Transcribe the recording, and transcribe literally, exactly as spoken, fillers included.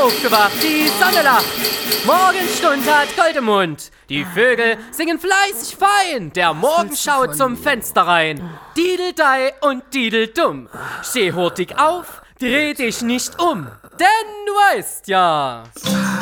aufgewacht, die Sonne lacht. Morgenstund hat Gold im Mund. Die Vögel singen fleißig fein. Der Morgen schaut zum Fenster rein. Dideldei und Dideldumm. Steh hurtig auf, dreh dich nicht um. Denn du weißt ja...